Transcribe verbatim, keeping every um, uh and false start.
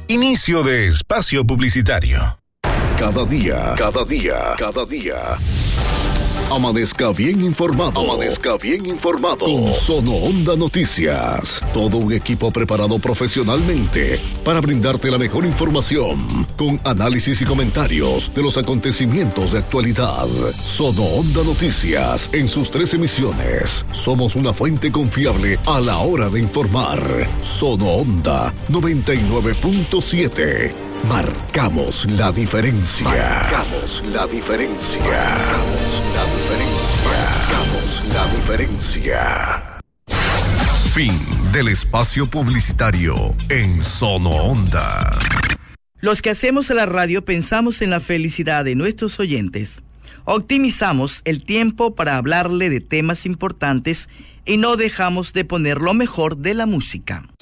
Inicio de espacio publicitario. Cada día, cada día, cada día. Amanezca bien informado. Amanezca bien informado. Con Sono Onda Noticias. Todo un equipo preparado profesionalmente para brindarte la mejor información, con análisis y comentarios de los acontecimientos de actualidad. Sono Onda Noticias, en sus tres emisiones. Somos una fuente confiable a la hora de informar. Sono Onda noventa y nueve punto siete. Marcamos la diferencia. Marcamos la diferencia. Marcamos la diferencia. Marcamos la diferencia. Fin del espacio publicitario en Sono Onda. Los que hacemos la radio pensamos en la felicidad de nuestros oyentes. Optimizamos el tiempo para hablarle de temas importantes y no dejamos de poner lo mejor de la música.